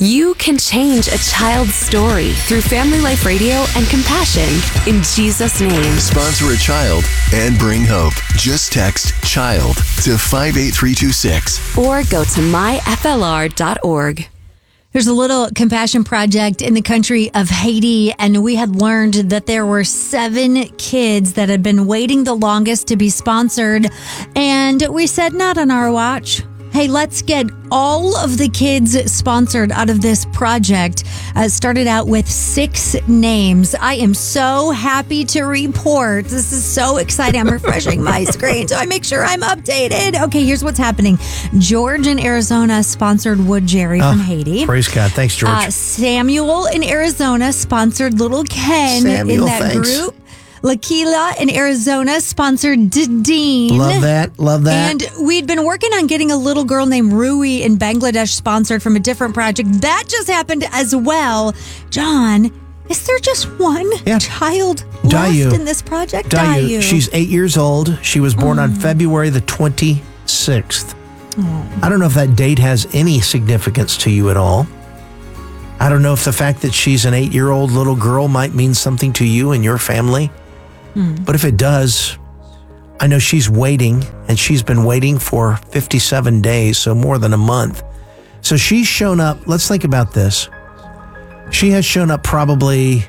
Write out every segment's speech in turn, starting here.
You can change a child's story through Family Life Radio and Compassion in Jesus' name. Sponsor a child and bring hope. Just text CHILD to 58326. Or go to myflr.org. There's a little compassion project in the country of Haiti, and we had learned that there were 7 kids that had been waiting the longest to be sponsored. And we said, not on our watch. Hey, let's get all of the kids sponsored out of this project. Started out with 6 names. I am so happy to report. This is so exciting. I'm refreshing my screen so I make sure I'm updated. Okay, here's what's happening. George in Arizona sponsored Wood Jerry from Haiti. Praise God. Thanks, George. Samuel in Arizona sponsored Little Ken in that group. Lakila in Arizona sponsored Dean. Love that. Love that. And we'd been working on getting a little girl named Rui in Bangladesh sponsored from a different project. That just happened as well. John, is there just one child left in this project? Dayu. She's 8 years old. She was born on February the 26th. I don't know if that date has any significance to you at all. I don't know if the fact that she's an 8-year-old little girl might mean something to you and your family. But if it does, I know she's waiting, and she's been waiting for 57 days, so more than a month. So she's shown up. Let's think about this. She has shown up probably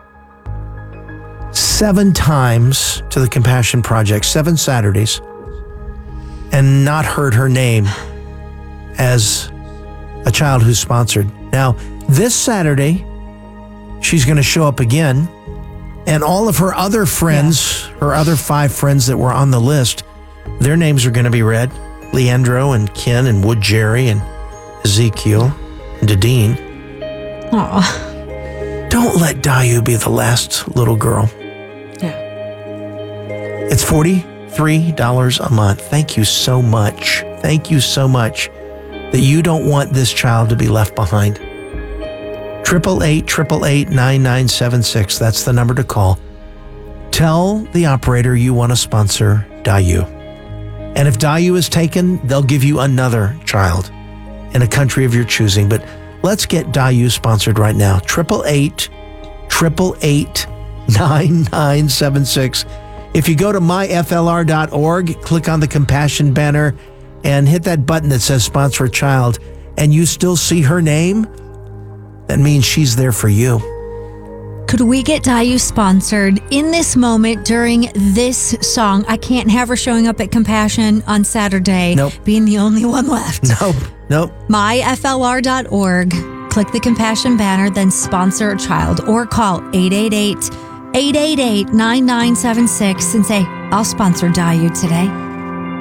7 times to the Compassion Project, 7 Saturdays, and not heard her name as a child who's sponsored. Now, this Saturday, she's going to show up again. And all of her other friends, her other 5 friends that were on the list, their names are going to be read. Leandro and Ken and Wood Jerry and Ezekiel and Dadine. Aw. Don't let Dayu be the last little girl. Yeah. It's $43 a month. Thank you so much. Thank you so much that you don't want this child to be left behind. 888-888-9976. That's the number to call. Tell the operator you want to sponsor Dayu. And if Dayu is taken, they'll give you another child in a country of your choosing. But let's get Dayu sponsored right now. 888-888-9976. If you go to myflr.org, click on the Compassion banner and hit that button that says sponsor a child, and you still see her name, that means she's there for you. Could we get Dayu sponsored in this moment during this song? I can't have her showing up at Compassion on Saturday, being the only one left. Nope. myflr.org. Click the Compassion banner, then sponsor a child, or call 888-888-9976 and say, I'll sponsor Dayu today.